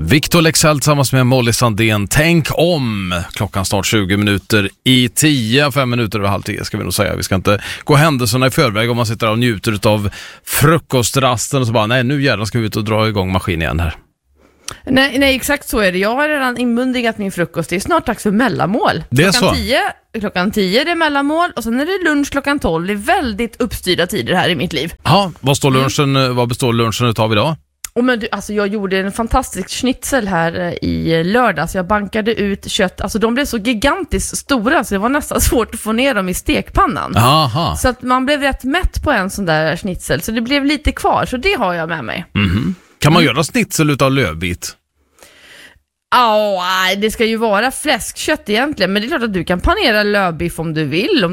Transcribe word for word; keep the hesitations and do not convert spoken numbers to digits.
Victor Leksell tillsammans med Molly Sandén. Tänk om. Klockan snart tjugo minuter i tio, fem minuter över halv tio ska vi nog säga. Vi ska inte gå händelserna i förväg om man sitter och njuter av frukostrasten och så bara, nej nu jävlar ska vi ut och dra igång maskin igen här. Nej, nej, exakt så är det. Jag har redan inmundigat min frukost. Det är snart dags för mellanmål. Det är klockan så? tio, klockan tio är det mellanmål och sen är det lunch klockan tolv. Det är väldigt uppstyrda tider här i mitt liv. Ja, vad står lunchen, mm. vad består lunchen utav idag? Och men du, alltså jag gjorde en fantastisk schnitzel här i lördags. Jag bankade ut kött. Alltså de blev så gigantiskt stora så det var nästan svårt att få ner dem i stekpannan. Aha. Så att man blev rätt mätt på en sån där schnitzel. Så det blev lite kvar, så det har jag med mig. Mm-hmm. Kan man mm. göra schnitzel utav lövbit? Ja, det ska ju vara fläskkött egentligen. Men det är klart att du kan panera lövbiff om du vill.